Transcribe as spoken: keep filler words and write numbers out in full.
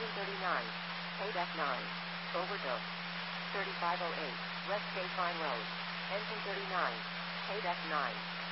Engine thirty-nine. Payback nine. Overdose. thirty-five oh eight. West Bayfine Road. Engine thirty-nine. Payback nine.